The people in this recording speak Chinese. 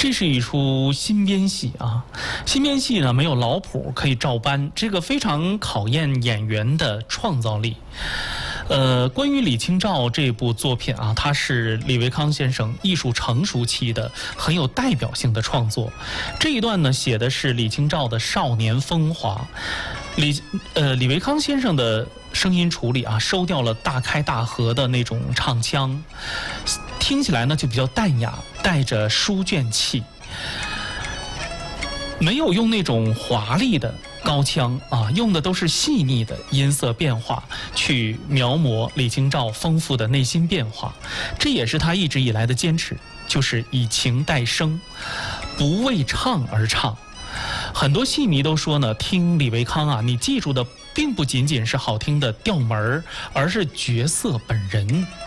这是一出新编戏啊，新编戏呢没有老谱可以照搬，这个非常考验演员的创造力。关于李清照这部作品啊，它是李维康先生艺术成熟期的很有代表性的创作。这一段呢写的是李清照的少年风华。李维康先生的声音处理啊，收掉了大开大合的那种唱腔，听起来呢就比较淡雅，带着书卷气，没有用那种华丽的高腔啊，用的都是细腻的音色变化去描摹李清照丰富的内心变化。这也是他一直以来的坚持，就是以情代声，不为唱而唱。很多戏迷都说呢，听李维康啊，你记住的并不仅仅是好听的调门儿，而是角色本人。